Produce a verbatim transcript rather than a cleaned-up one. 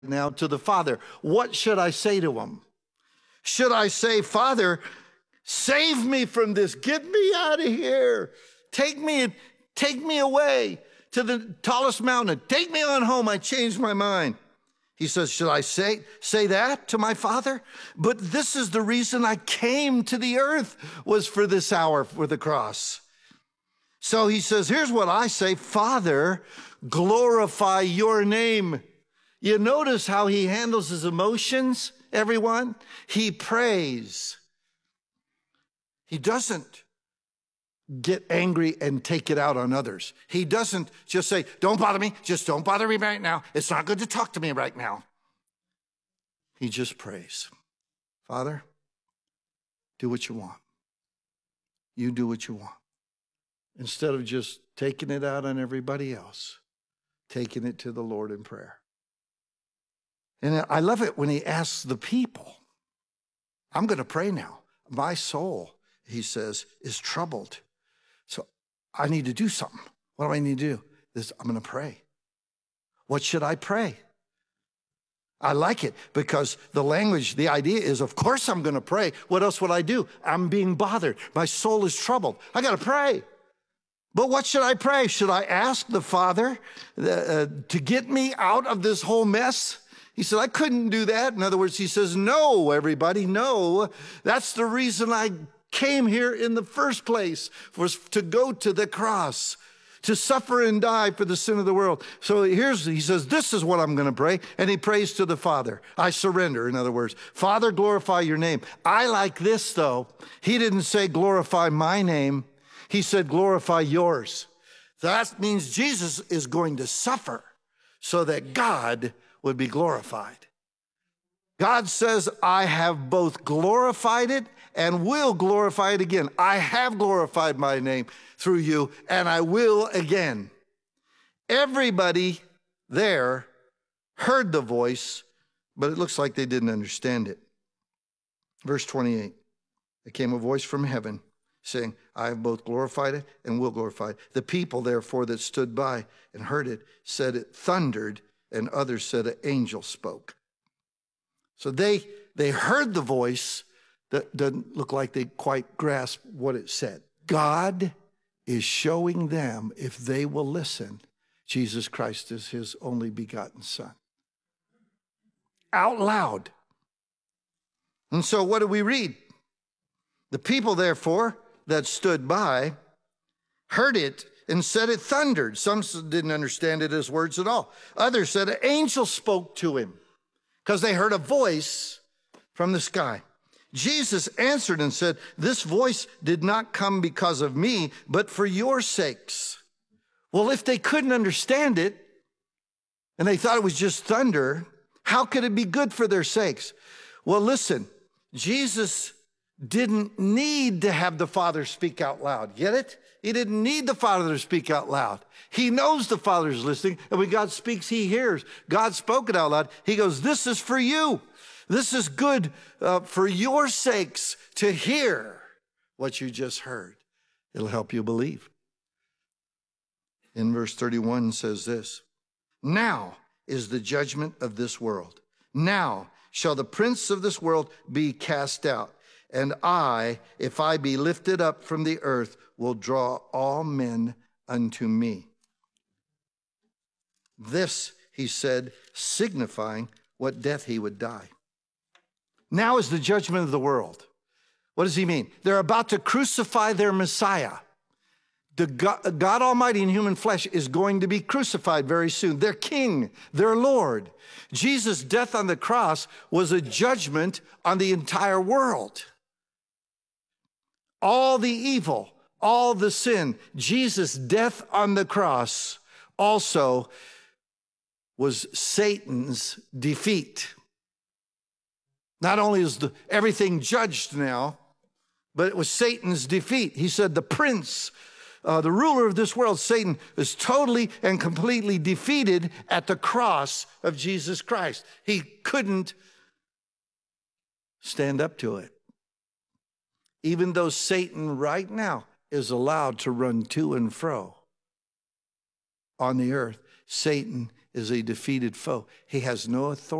now to the Father. What should I say to him? Should I say, Father, save me from this. Get me out of here. Take me, take me away to the tallest mountain. Take me on home. I changed my mind. He says, should I say, say that to my Father? But this is the reason I came to the earth, was for this hour, for the cross. So he says, here's what I say, Father, glorify your name. You notice how he handles his emotions, everyone? He prays. He doesn't get angry and take it out on others. He doesn't just say, don't bother me, just don't bother me right now. It's not good to talk to me right now. He just prays. Father, do what you want. You do what you want. Instead of just taking it out on everybody else, taking it to the Lord in prayer. And I love it when he asks the people, I'm going to pray now. My soul, he says, is troubled. So I need to do something. What do I need to do? This, I'm going to pray. What should I pray? I like it because the language, the idea is, of course I'm going to pray. What else would I do? I'm being bothered. My soul is troubled. I got to pray. But what should I pray? Should I ask the Father uh, to get me out of this whole mess? He said, I couldn't do that. In other words, he says, no, everybody, no. That's the reason I came here in the first place, was to go to the cross, to suffer and die for the sin of the world. So here's, he says, this is what I'm going to pray. And he prays to the Father. I surrender, in other words. Father, glorify your name. I like this, though. He didn't say glorify my name. He said glorify yours. That means Jesus is going to suffer so that God would be glorified. God says, I have both glorified it and will glorify it again. I have glorified my name through you, and I will again. Everybody there heard the voice, but it looks like they didn't understand it. Verse twenty-eight, there came a voice from heaven saying, I have both glorified it and will glorify it. The people, therefore, that stood by and heard it said it thundered, and others said an angel spoke. So they, they heard the voice that doesn't look like they quite grasp what it said. God is showing them, if they will listen, Jesus Christ is his only begotten Son. Out loud. And so what do we read? The people, therefore, that stood by heard it and said it thundered. Some didn't understand it as words at all. Others said an angel spoke to him because they heard a voice from the sky. Jesus answered and said, this voice did not come because of me, but for your sakes. Well, if they couldn't understand it and they thought it was just thunder, how could it be good for their sakes? Well, listen, Jesus didn't need to have the Father speak out loud. Get it? He didn't need the Father to speak out loud. He knows the Father's listening, and when God speaks, he hears. God spoke it out loud. He goes, this is for you. This is good uh, for your sakes to hear what you just heard. It'll help you believe. In verse thirty-one says this, now is the judgment of this world. Now shall the prince of this world be cast out. And I, if I be lifted up from the earth, will draw all men unto me. This, he said, signifying what death he would die. Now is the judgment of the world. What does he mean? They're about to crucify their Messiah. The God, God Almighty in human flesh is going to be crucified very soon. Their King, their Lord. Jesus' death on the cross was a judgment on the entire world. All the evil, all the sin, Jesus' death on the cross also was Satan's defeat. Not only is the, everything judged now, but it was Satan's defeat. He said the prince, uh, the ruler of this world, Satan, is totally and completely defeated at the cross of Jesus Christ. He couldn't stand up to it. Even though Satan right now is allowed to run to and fro on the earth, Satan is a defeated foe. He has no authority.